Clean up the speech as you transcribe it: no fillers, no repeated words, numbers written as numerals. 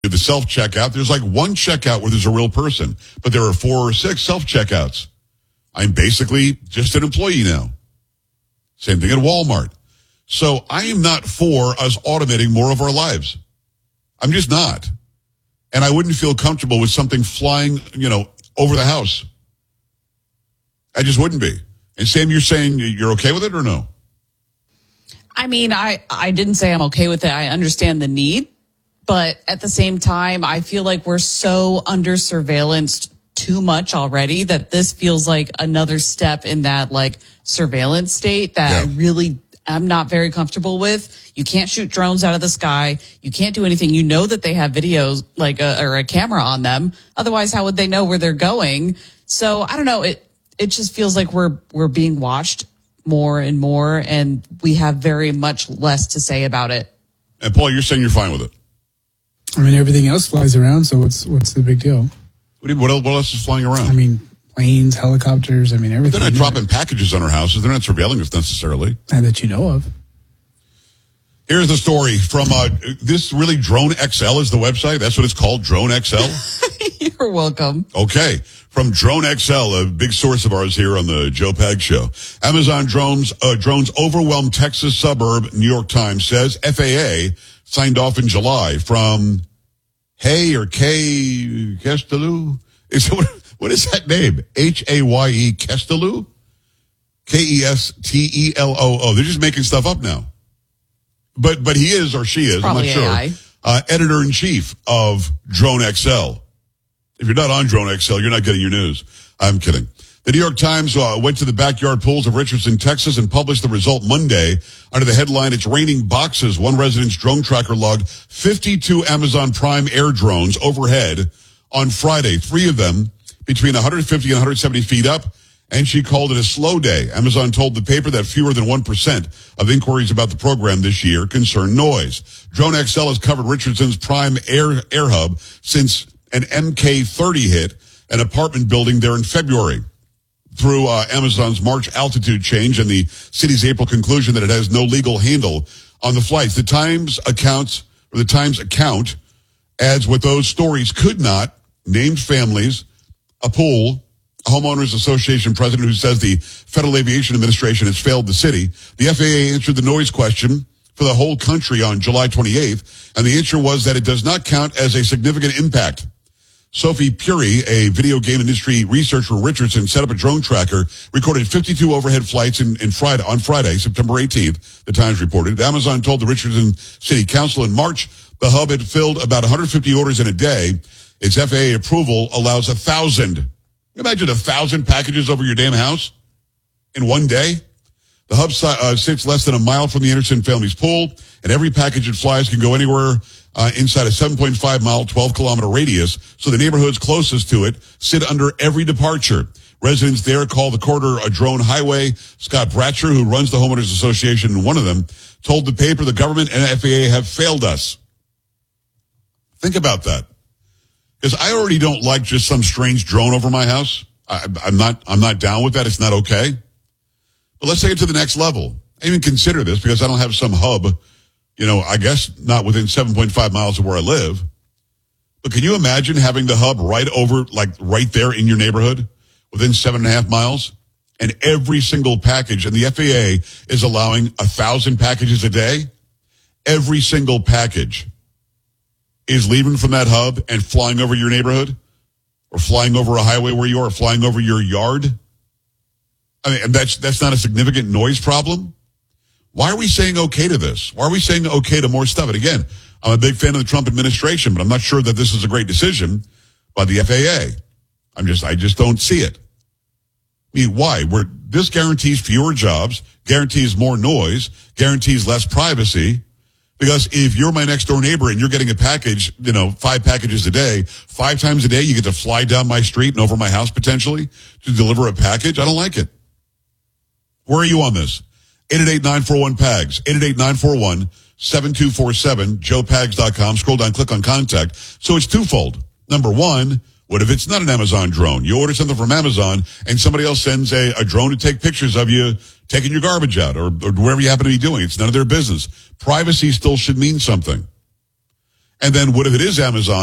The self-checkout, there's like one checkout where there's a real person, but there are 4 or 6 self-checkouts. I'm basically just an employee now. Same thing at Walmart. So I am not for us automating more of our lives. I'm just not. And I wouldn't feel comfortable with something flying, over the house. I just wouldn't be. And Sam, you're saying you're okay with it or no? I mean, I didn't say I'm okay with it. I understand the need. But at the same time, I feel like we're so under surveillance too much already that this feels like another step in that like surveillance state that I'm not very comfortable with. You can't shoot drones out of the sky. You can't do anything. You know that they have videos or a camera on them. Otherwise, how would they know where they're going? So I don't know. It just feels like we're being watched more and more, and we have very much less to say about it. And Paul, you're saying you're fine with it? I mean, everything else flies around, so what's the big deal? What else is flying around? I mean, planes, helicopters, everything. They're not dropping packages on our houses. They're not surveilling us necessarily. And that you know of. Here's the story from this really Drone XL is the website. That's what it's called, Drone XL. You're welcome. Okay. From Drone XL, a big source of ours here on the Joe Pag Show. Amazon drones overwhelm Texas suburb, New York Times says. FAA signed off in July from Hay or K Kestelou. What is that name? Haye Kestelou? Kesteloo. They're just making stuff up now. But he is or she is, probably I'm not sure. Editor-in-chief of Drone XL. If you're not on Drone XL, you're not getting your news. I'm kidding. The New York Times went to the backyard pools of Richardson, Texas, and published the result Monday under the headline, "It's raining boxes." One resident's drone tracker logged 52 Amazon Prime Air drones overhead on Friday, 3 of them between 150 and 170 feet up, and she called it a slow day. Amazon told the paper that fewer than 1% of inquiries about the program this year concern noise. Drone XL has covered Richardson's Prime Air hub since an MK-30 hit an apartment building there in February. Through Amazon's March altitude change and the city's April conclusion that it has no legal handle on the flights. The Times account adds what those stories could not, named families, a pool, a homeowners association president who says the Federal Aviation Administration has failed the city. The FAA answered the noise question for the whole country on July 28th, and the answer was that it does not count as a significant impact. Sophie Puri, a video game industry researcher at Richardson, set up a drone tracker, recorded 52 overhead flights on Friday, September 18th, the Times reported. Amazon told the Richardson City Council in March the hub had filled about 150 orders in a day. Its FAA approval allows 1,000. Imagine 1,000 packages over your damn house in one day. The hub sits less than a mile from the Anderson family's pool, and every package it flies can go anywhere inside a 7.5-mile, 12-kilometer radius, so the neighborhoods closest to it sit under every departure. Residents there call the corridor a drone highway. Scott Bratcher, who runs the Homeowners Association, and one of them, told the paper the government and FAA have failed us. Think about that. Because I already don't like just some strange drone over my house. I'm not down with that. It's not okay. But let's take it to the next level. I even consider this because I don't have some hub, I guess not within 7.5 miles of where I live. But can you imagine having the hub right there in your neighborhood within 7.5 miles? And every single package, and the FAA is allowing 1,000 packages a day. Every single package is leaving from that hub and flying over your neighborhood or flying over a highway where you are, flying over your yard. I mean, and that's not a significant noise problem. Why are we saying okay to this? Why are we saying okay to more stuff? And again, I'm a big fan of the Trump administration, but I'm not sure that this is a great decision by the FAA. I just don't see it. I mean, why? This guarantees fewer jobs, guarantees more noise, guarantees less privacy. Because if you're my next door neighbor and you're getting a package, 5 packages a day, 5 times a day, you get to fly down my street and over my house potentially to deliver a package. I don't like it. Where are you on this? 888-941-PAGS, 888-941-7247, joepags.com. Scroll down, click on contact. So it's twofold. Number one, what if it's not an Amazon drone? You order something from Amazon and somebody else sends a drone to take pictures of you taking your garbage out or wherever you happen to be doing. It's none of their business. Privacy still should mean something. And then what if it is Amazon?